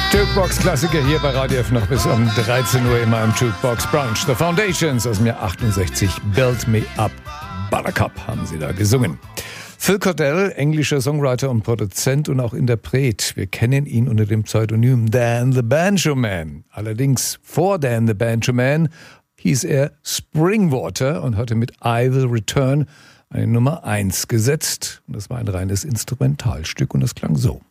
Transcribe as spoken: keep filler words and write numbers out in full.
Jukebox-Klassiker hier bei Radio F noch bis um dreizehn Uhr immer im Jukebox Brunch. The Foundations aus dem Jahr achtundsechzig, Build Me Up, Buttercup haben sie da gesungen. Phil Cordell, englischer Songwriter und Produzent und auch Interpret. Wir kennen ihn unter dem Pseudonym Dan the Banjo Man. Allerdings vor Dan the Banjo Man hieß er Springwater und hatte mit I Will Return eine Nummer eins gesetzt. Und das war ein reines Instrumentalstück und das klang so.